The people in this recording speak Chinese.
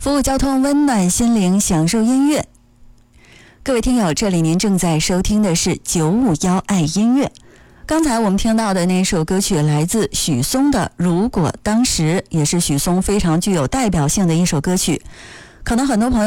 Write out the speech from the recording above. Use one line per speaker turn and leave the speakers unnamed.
服务交通，温暖心灵，享受音乐。各位听友，这里您正在收听的是951爱音乐。刚才我们听到的那首歌曲来自许嵩的《如果当时》，也是许嵩非常具有代表性的一首歌曲。可能很多朋友